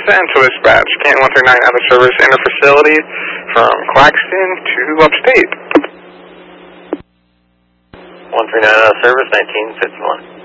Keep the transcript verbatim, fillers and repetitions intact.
Central Dispatch. Can one three nine out of service interfacility from Claxton to Upstate. one three nine out of service, nineteen fifty-one.